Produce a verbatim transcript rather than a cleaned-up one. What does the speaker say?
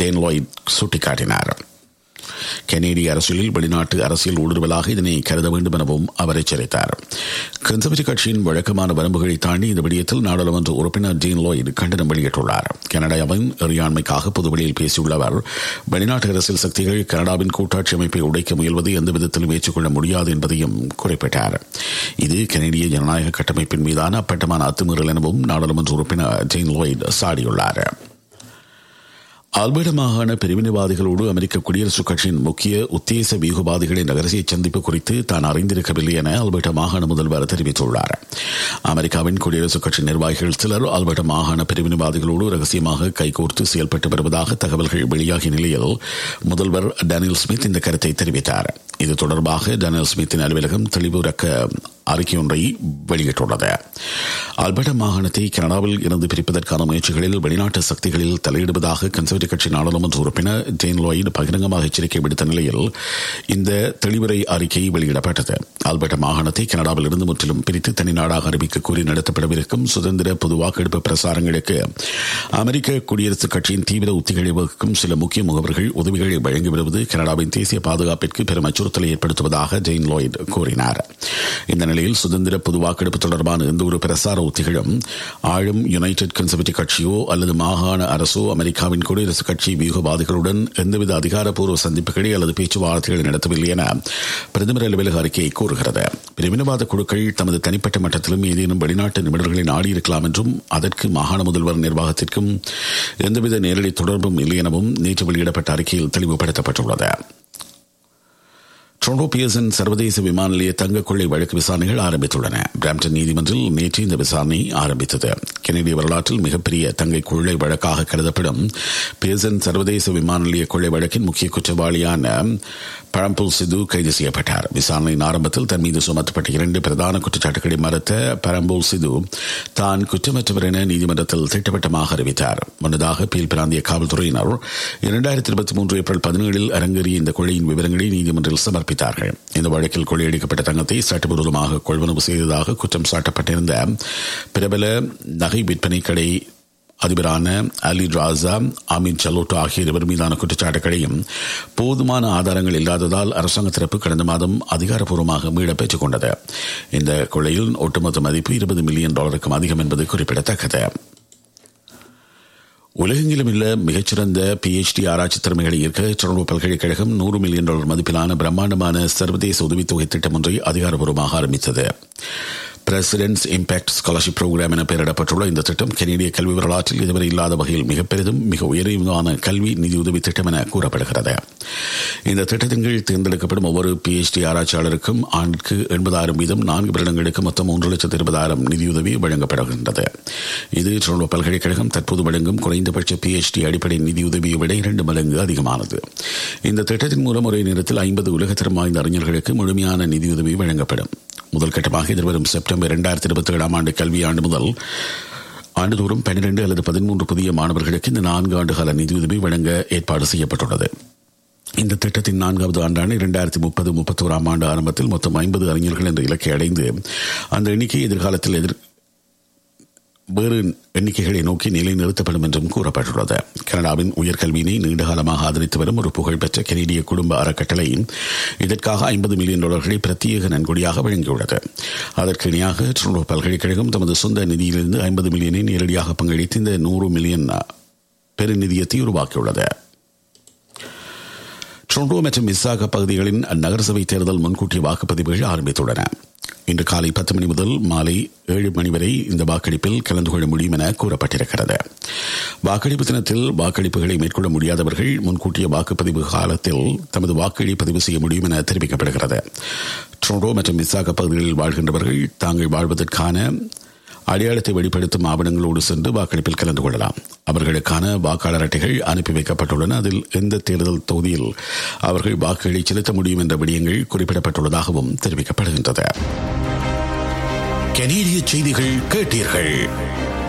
Tan Lloyd சுட்டிக்காட்டினார். கனேடிய அரசியலில் வெளிநாட்டு அரசியல் ஊடுருவலாக இதனை கருத வேண்டும் எனவும் அவர் எச்சரித்தார். கன்சர்வேட்டிவ் கட்சியின் வழக்கமான வரம்புகளை தாண்டி இந்த விடயத்தில் நாடாளுமன்ற உறுப்பினர் டேன் லாய்ட் கண்டனம் வெளியிட்டுள்ளார். கனடாவின் இறையாண்மைக்காக பொதுவெளியில் பேசியுள்ள அவர், வெளிநாட்டு அரசியல் சக்திகள் கனடாவின் கூட்டாட்சி அமைப்பை உடைக்க முயல்வது எந்த விதத்திலும் ஏற்றுக்கொள்ள முடியாது என்பதையும் குறிப்பிட்டார். இது கனேடிய ஜனநாயக கட்டமைப்பின் மீதான அப்பட்டமான அத்துமீறல் எனவும் நாடாளுமன்ற உறுப்பினர் டேன் லாய்ட் சாடியுள்ளார். ஆல்பர்டா மாகாண பிரிவினைவாதிகளோடு அமெரிக்க குடியரசுக் கட்சியின் முக்கிய உத்தேச வியூகவாதிகளின் ரகசிய சந்திப்பு குறித்து தான் அறிந்திருக்கவில்லை என ஆல்பர்டா மாகாண முதல்வர் தெரிவித்துள்ளார். அமெரிக்காவின் குடியரசுக் கட்சி நிர்வாகிகள் சிலர் ஆல்பர்டா மாகாண பிரிவினைவாதிகளோடு ரகசியமாக கைகோர்த்து செயல்பட்டு வருவதாக தகவல்கள் வெளியாகிய நிலையில் முதல்வர் டேனியல் ஸ்மித் இந்த கருத்தை தெரிவித்தார். இது தொடர்பாக டேனியல் ஸ்மித்தின் அலுவலகம் தெளிவுறக்க அறிக்கை ஒன்றை வெளியிட்டுள்ளது. ஆல்பர்டா மாகாணத்தை கனடாவில் இருந்து பிரிப்பதற்கான முயற்சிகளில் வெளிநாட்டு சக்திகளில் தலையிடுவதாக கன்சர்வேட்டிவ் கட்சி நாடாளுமன்ற உறுப்பினர் டேன் லாய்ட் பகிரங்கமாக எச்சரிக்கை விடுத்த நிலையில் இந்த தெளிவுரை அறிக்கை வெளியிடப்பட்டது. ஆல்பர்டா மாகாணத்தை கனடாவில் இருந்து முற்றிலும் பிரித்து தனி நாடாக அறிவிக்க கூறி நடத்தப்படவிருக்கும் சுதந்திர பொது வாக்கெடுப்பு பிரசாரங்களுக்கு அமெரிக்க குடியரசுக் கட்சியின் தீவிர உத்திகளை வகுக்கும் சில முக்கிய முகவர்கள் உதவிகளை வழங்கி வருவது கனடாவின் தேசிய பாதுகாப்பிற்கு பெரும் அச்சுறுத்தலை ஏற்படுத்துவதாக டேன் லாய்ட் கூறினார். இந்த நிலையில் சுதந்திர பொது வாக்கெடுப்பு தொடர்பான எந்த ஒரு பிரசார உத்திகளும் ஆளும் யுனைடெட் கன்சர்வேட்டிவ் கட்சியோ அல்லது மாகாண அரசோ அமெரிக்காவின் குடியரசுக் கட்சி வியூகவாதிகளுடன் எந்தவித அதிகாரப்பூர்வ சந்திப்புகளை அல்லது பேச்சுவார்த்தைகளை நடத்தவில்லை என பிரதமர் அலுவலக அறிக்கை கூறுகிறது. பிரிவினவாத குழுக்கள் தமது தனிப்பட்ட மட்டத்திலும் ஏதேனும் வெளிநாட்டு நிபுணர்களை நாடியிருக்கலாம் என்றும் அதற்கு மாகாண முதல்வர் நிர்வாகத்திற்கும் எந்தவித நேரடி தொடர்பும் இல்லை எனவும் நேற்று வெளியிடப்பட்ட அறிக்கையில் தெளிவுபடுத்தப்பட்டுள்ளது. டொரண்டோ பியர்சன் சர்வதேச விமான நிலைய தங்க கொள்ளை வழக்கு விசாரணைகள் ஆரம்பித்துள்ளன. பிராம்டன் நீதிமன்றில் நேற்று இந்த விசாரணை ஆரம்பித்தது. கனேடிய வரலாற்றில் மிகப்பெரிய தங்கை கொள்ளை வழக்காக கருதப்படும் பியர்சன் சர்வதேச விமான நிலைய கொள்ளை வழக்கின் முக்கிய குற்றவாளியான பரம்புல் சிது கைது செய்யப்பட்டார். விசாரணையின் ஆரம்பத்தில் தன் மீது சுமத்தப்பட்ட இரண்டு பிரதான குற்றச்சாட்டுகளை மறுத்த பரம்புல் சிது தான் குற்றமற்றவர் என நீதிமன்றத்தில் திட்டவட்டமாக அறிவித்தார். முன்னதாக பீல் பிராந்திய காவல்துறையினர் இரண்டாயிரத்தி இருபத்தி மூன்று ஏப்ரல் பதினேழில் அரங்கேறிய இந்த கொள்ளையின் விவரங்களை நீதிமன்றில் சமர்ப்பித்தார்கள். இந்த வழக்கில் கொள்ளையடிக்கப்பட்ட தங்கத்தை சட்டபூர்வமாக கொள்வனவு செய்ததாக குற்றம் சாட்டப்பட்டிருந்த பிரபல நகை விற்பனை கடை அதிபரான அலி ராசா, அமீன் சலோட்டோ ஆகிய இருவர் மீதான குற்றச்சாட்டுகளையும் போதுமான ஆதாரங்கள் இல்லாததால் அரசாங்க தரப்பு கடந்த மாதம் அதிகாரப்பூர்வமாக மீள பெற்றுக் கொண்டது. இந்த கொள்ளையில் ஒட்டுமொத்த மதிப்பு இருபது மில்லியன் டாலருக்கும் அதிகம் என்பது குறிப்பிடத்தக்கது. உலகெங்கிலும் உள்ள மிகச்சிறந்த பிஎச்டி ஆராய்ச்சி திறமைகளை ஈர்க்க டொரண்டோ பல்கலைக்கழகம் நூறு மில்லியன் டாலர் மதிப்பிலான பிரம்மாண்டமான சர்வதேச உதவித்தொகை திட்டம் ஒன்றை அதிகாரப்பூர்வமாக ஆரம்பித்தது. பிரசிடென்ட்ஸ் இம்பாக்ட் ஸ்காலர்ஷிப் புரோகிராம் என பெயரிடப்பட்டுள்ள இந்த திட்டம் கனேடிய கல்வி வரலாற்றில் இதுவரை இல்லாத வகையில் மிக பெரிதும் மிக உயர்வான கல்வி நிதியுதவி திட்டம் என கூறப்படுகிறது. இந்த திட்டத்தின் கீழ் தேர்ந்தெடுக்கப்படும் ஒவ்வொரு பிஎச்டி ஆராய்ச்சியாளருக்கும் ஆண்டுக்கு எண்பதாயிரம் வீதம் நான்கு வருடங்களுக்கு மொத்தம் மூன்று லட்சத்து இருபதாயிரம் நிதியுதவி வழங்கப்படுகின்றது. இது டொரண்டோ பல்கலைக்கழகம் தற்போது வழங்கும் குறைந்தபட்ச பிஎச்டி அடிப்படை நிதியுதவியை விட இரண்டு மடங்கு அதிகமானது. இந்த திட்டத்தின் மூலம் ஒரே நேரத்தில் ஐம்பது உலகத்தரம் வாய்ந்த அறிஞர்களுக்கு முழுமையான நிதியுதவி வழங்கப்படும். முதல் கட்டமாக எதிர்வரும் செப்டம்பர் இரண்டாயிரத்தி இருபத்தி ஏழாம் ஆண்டு கல்வியாண்டு முதல் ஆண்டுதோறும் பன்னிரண்டு அல்லது பதிமூன்று புதிய மாணவர்களுக்கு இந்த நான்கு ஆண்டுகால நிதியுதவி வழங்க ஏற்பாடு செய்யப்பட்டுள்ளது. இந்த திட்டத்தின் நான்காவது ஆண்டான இரண்டாயிரத்தி முப்பது முப்பத்தி ஓராம் ஆண்டு ஆரம்பத்தில் மொத்தம் ஐம்பது அறிஞர்கள் என்ற இலக்கை அடைந்து அந்த எண்ணிக்கை எதிர்காலத்தில் எதிர் வேறு எண்ணிக்கைகளை நோக்கி நிலைநிறுத்தப்படும் என்றும் கூறப்பட்டுள்ளது. கனடாவின் உயர்கல்வியினை நீண்டகாலமாக ஆதரித்து வரும் ஒரு புகழ்பெற்ற கனேடிய குடும்ப அறக்கட்டளை இதற்காக ஐம்பது மில்லியன் டாலர்களை பிரத்யேக நன்கொடையாக வழங்கியுள்ளது. அதற்கு இணையாக டொரண்டோ பல்கலைக்கழகம் தமது சொந்த நிதியிலிருந்து ஐம்பது மில்லியனை நேரடியாக பங்களித்து இந்த நூறு மில்லியன் பெருநிதியத்தை உருவாக்கியுள்ளது. டொரண்டோ மற்றும் மிஸ்ஸாகா பகுதிகளின் நகரசபை தேர்தல் முன்கூட்டிய வாக்குப்பதிவுகள் ஆரம்பித்துள்ளன. இன்று காலை பத்து மணி முதல் மாலை ஏழு மணி வரை இந்த வாக்கெடுப்பில் கலந்து கொள்ள முடியும் என கூறப்பட்டிருக்கிறது. வாக்கெடுப்பு தினத்தில் வாக்கெடுப்புகளை மேற்கொள்ள முடியாதவர்கள் முன்கூட்டிய வாக்குப்பதிவு காலத்தில் தமது வாக்குகளை பதிவு செய்ய முடியும் என தெரிவிக்கப்படுகிறது. டொரண்டோ மற்றும் மிஸ்ஸாகா பகுதிகளில் வாழ்கின்றவர்கள் தாங்கள் வாழ்வதற்கான அடையாளத்தை வெளிப்படுத்தும் ஆவணங்களோடு சென்று வாக்கெடுப்பில் கலந்து கொள்ளலாம். அவர்களுக்கான வாக்காளர் அட்டைகள் அனுப்பி வைக்கப்பட்டுள்ளன. அதில் எந்த தேர்தல் தொகுதியில் அவர்கள் வாக்குகளை செலுத்த முடியும் என்ற விடயங்கள் குறிப்பிடப்பட்டுள்ளதாகவும் தெரிவிக்கப்படுகின்றது. கனேடிய செய்திகள் கேட்டீர்கள்.